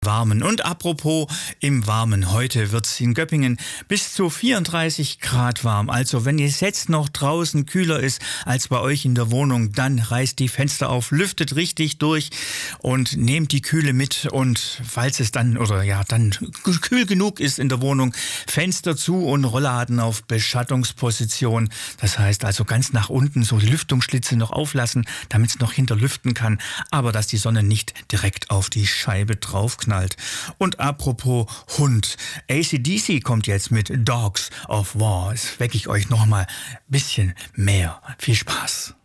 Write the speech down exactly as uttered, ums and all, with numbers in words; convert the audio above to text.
Warmen. Und apropos im Warmen, heute wird es in Göppingen bis zu vierunddreißig Grad warm. Also wenn es jetzt noch draußen kühler ist als bei euch in der Wohnung, dann reißt die Fenster auf, lüftet richtig durch und nehmt die Kühle mit. Und falls es dann oder ja dann kühl genug ist in der Wohnung, Fenster zu und Rollladen auf Beschattungsposition. Das heißt also ganz nach unten so die Lüftungsschlitze noch auflassen, damit es noch hinterlüften kann, aber dass die Sonne nicht direkt auf die Scheibe draufknallt. Und apropos Hund, A C D C kommt jetzt mit Dogs of War. Das wecke ich euch noch mal ein bisschen mehr. Viel Spaß.